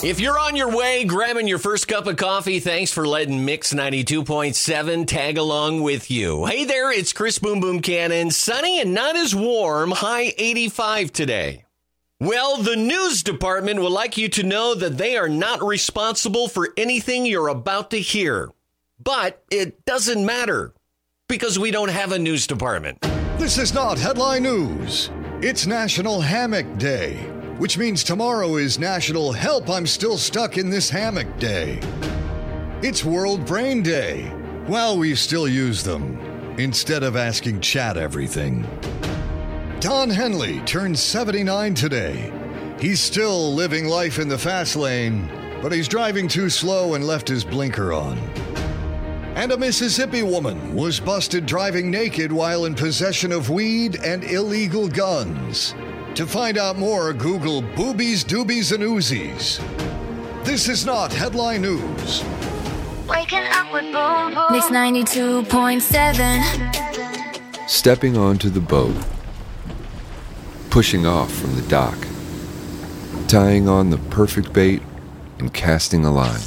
If you're on your way, grabbing your first cup of coffee, thanks for letting Mix 92.7 tag along with you. Hey there, it's Chris Boom Boom Cannon. Sunny and not as warm, high 85 today. Well, the news department would like you to know that they are not responsible for anything you're about to hear. But it doesn't matter because we don't have a news department. This is not headline news. It's National Hammock Day, which means tomorrow is National Help I'm Still Stuck in This Hammock Day. It's World Brain Day, while we still use them, instead of asking chat everything. Don Henley turned 79 today. He's still living life in the fast lane, but he's driving too slow and left his blinker on. And a Mississippi woman was busted driving naked while in possession of weed and illegal guns. To find out more, Google boobies, doobies, and Uzis. This is not headline news. Waking up with Boom Boom. Mix 92.7. Stepping onto the boat. Pushing off from the dock. Tying on the perfect bait and casting a line.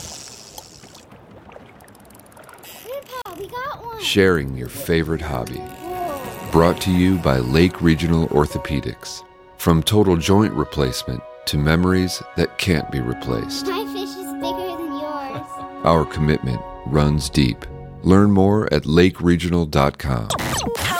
Grandpa, we got one. Sharing your favorite hobby. Brought to you by Lake Regional Orthopedics. From total joint replacement to memories that can't be replaced. My fish is bigger than yours. Our commitment runs deep. Learn more at lakeregional.com.